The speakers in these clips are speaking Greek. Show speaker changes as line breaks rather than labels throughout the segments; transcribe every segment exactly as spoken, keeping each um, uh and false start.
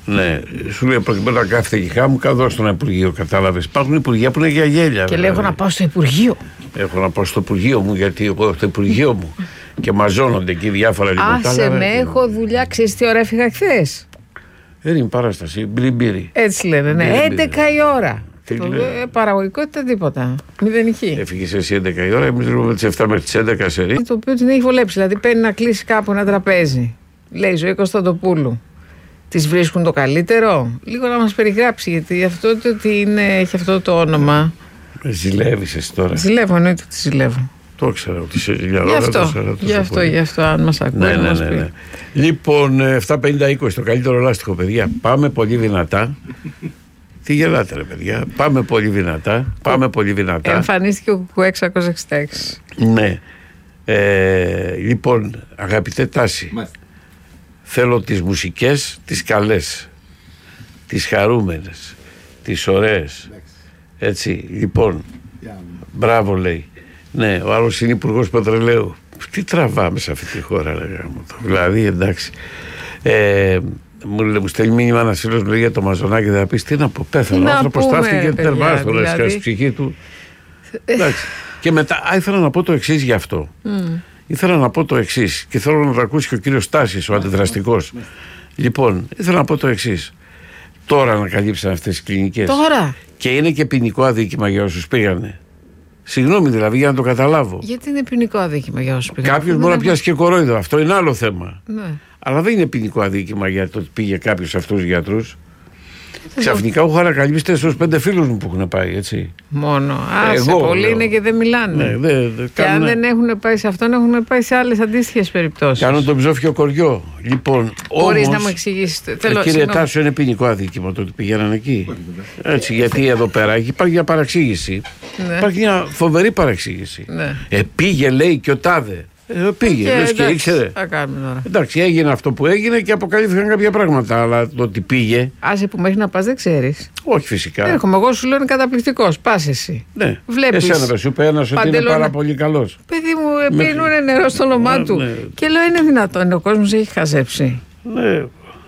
Ναι, σου λέει προκειμένου να κάθεται και χάμου, κάτω στον Υπουργείο. Κατάλαβες. Υπάρχουν υπουργεία που είναι για γέλια.
Και λέει: έχω να πάω στο Υπουργείο.
Έχω να πάω στο Υπουργείο μου, γιατί εγώ έχω το Υπουργείο μου. Και μαζώνονται εκεί διάφορα λιμουτάλα.
Άσε με, έχω δουλειά. Ξέρεις τι ώρα έφυγα χθες?
Δεν είναι παράσταση, μπλιμπύρι.
Έτσι λένε, ναι.
Μπλιμπύρι.
έντεκα η ώρα.
Τι
Το,
λέει?
ε, παραγωγικότητα τίποτα. Μηδενική.
Έφυγες εσύ έντεκα η ώρα, εμείς δουλεύουμε τις εφτά μέχρι τις έντεκα σε ρί.
Το οποίο την έχει βολέψει. Δηλαδή παίρνει να κλείσει κάπου ένα τραπέζι. Λέει Ζωή Κωνσταντοπούλου. Τις βρίσκουν το καλύτερο? Λίγο να μας περιγράψει, γιατί αυτό το ότι είναι, έχει αυτό το όνομα.
Ζηλεύεις εσύ τώρα.
Ζηλεύω, εννοείται ότι ζηλεύω.
Το ήξερα ότι είσαι ζηλιαρό.
Γι' αυτό, γι' αυτό, γι' αυτό, αν μας ακούει.
Ναι, ναι,
μας
ναι,
πει.
ναι. Λοιπόν, επτά πενήντα είκοσι, το καλύτερο λάστιχο, παιδιά. Πάμε πολύ δυνατά. Τι γελάτε, ρε παιδιά. Πάμε πολύ δυνατά. Πάμε πολύ δυνατά.
Εμφανίστηκε ο Κουκουέ εξακόσια εξήντα έξι.
Ναι. Ε, λοιπόν, αγαπητέ Τάση,
Μάλιστα.
θέλω τις μουσικές, τις καλές, τις χαρούμενες, τις ωραίες. Έτσι, λοιπόν, μπράβο λέει. Ναι, ο άλλος είναι υπουργός πετρελαίου. Τι τραβάμε σε αυτή τη χώρα, λέγαμε. Δηλαδή, εντάξει. Ε, μου, μου στέλνει μήνυμα ένας φίλος μου λέει για το Μαζονάκι, θα πεις τι να πω, πέθανε. Ο άνθρωπος τάφτηκε τερμά στο λες, η ψυχή του. Εντάξει. Και μετά, α, ήθελα να πω το εξής γι' αυτό. Mm. Ήθελα να πω το εξής και θέλω να το ακούσει και ο κύριος Τάσης, ο αντιδραστικός. Λοιπόν, ήθελα να πω το εξής. Τώρα ανακαλύψαν αυτές τις κλινικές.
Τώρα.
Και είναι και ποινικό αδίκημα για όσους πήγανε. Συγγνώμη δηλαδή, για να το καταλάβω.
Γιατί είναι ποινικό αδίκημα για όσους πήγανε?
Κάποιος μπορεί να πιάσει και κορόιδο. Αυτό είναι άλλο θέμα.
Ναι.
Αλλά δεν είναι ποινικό αδίκημα για το ότι πήγε κάποιος σε αυτούς τους γιατρούς. Ξαφνικά έχω ανακαλύψει τέσσερις πέντε φίλους μου που έχουν πάει, έτσι.
Μόνο. Άσε,
Εγώ,
πολλοί
λέω.
είναι και δεν μιλάνε.
Ναι, δε, δε,
Και
κάνουν,
αν δεν έχουν πάει σε αυτόν, έχουν πάει σε άλλες αντίστοιχες περιπτώσεις.
Κάνουν τον ψόφιο κοριό. Λοιπόν,
Μπορείς
όμως,
να μου εξηγήσεις?
ε,
Θέλω,
κύριε
συγγνώμη.
Τάσο, είναι ποινικό αδίκημα το ότι πήγαιναν εκεί. Έτσι, γιατί εδώ πέρα υπάρχει μια παραξήγηση.
Ναι.
Υπάρχει μια φοβερή παραξήγηση.
Ναι.
Ε, πήγε, λέει, και ο τάδε. Ε, πήγε,
Και,
λες και
εντάξει,
ήξερε.
θα κάνουμε τώρα.
Εντάξει, έγινε αυτό που έγινε και αποκαλύφθηκαν κάποια πράγματα. Αλλά το ότι πήγε,
Άσε που μέχρι να πας δεν ξέρεις.
όχι φυσικά.
Έρχομαι εγώ, σου λέω είναι καταπληκτικός. Πας εσύ.
Ναι.
Βλέπεις.
Εσένα δεν σου είπε ένας ότι είναι
Παντελώνα.
πάρα πολύ καλός.
Παιδί μου,
Με-
πίνουνε νερό στο όνομά
Ναι,
του.
ναι.
Και λέω είναι δυνατόν, ο κόσμος έχει χαζέψει.
Ναι,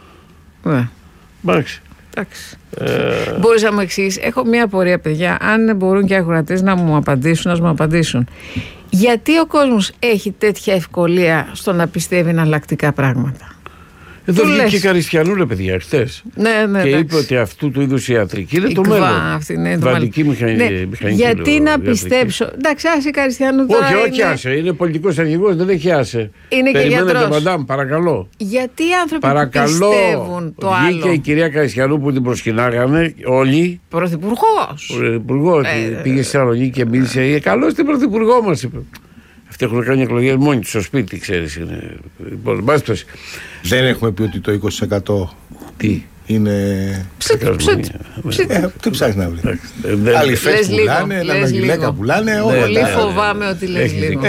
Ναι.
εντάξει.
Εντάξει.
Ε,
Μπορείς να μου εξηγήσεις? Έχω μία απορία, παιδιά. Αν μπορούν και οι ακροατές να μου απαντήσουν, να μου απαντήσουν. Γιατί ο κόσμος έχει τέτοια ευκολία στο να πιστεύει εναλλακτικά πράγματα?
Εδώ
Του
βγήκε
λες.
και Καριστιανού, ρε παιδιά, χθες.
Ναι, ναι,
Και
εντάξει.
είπε ότι αυτού του είδους η ιατρική είναι
Η
το
ΚΒΑ,
μέλλον.
αυτή είναι το
Βαντική
μέλλον.
μηχανή,
Ναι,
μηχανική.
γιατί
λέω,
να
ιατρική.
πιστέψω? Εντάξει, άσε Καριστιανού τώρα.
Όχι, όχι
είναι...
άσε. Είναι πολιτικός αρχηγός, δεν έχει άσε.
Είναι και
Περιμένετε,
γιατρός.
μαντάμ, παρακαλώ.
Γιατί οι άνθρωποι
Παρακαλώ.
που πιστεύουν το
Βγήκε
άλλο?
η κυρία Καριστιανού που την προσκυνάγανε όλοι.
Πρωθυπουργός.
Ο υπουργό ότι
Ε,
πήγε στη Θεσσαλονίκη και μίλησε. Ε, καλώ την πρωθυπουργό μας είπε. Αυτοί έχουν κάνει εκλογές μόνοι του στο σπίτι, ξέρεις. Είναι. Λοιπόν, εν πάση περιπτώσει.
Δεν έχουμε πει ότι το είκοσι τοις εκατό
Τι.
είναι.
Ψιτ, ψιτ, ψιτ.
Ε, τι ψάχνει να βρει.
Ε, δεν-
Άλλοι
Λες
φες
λίγο,
πουλάνε,
λες
λαμογυλαίκα
λίγο.
πουλάνε.
Ναι,
όλα
Πολύ
τα-
φοβάμαι ότι λες
Έχεις
λίγο.
δίκιο.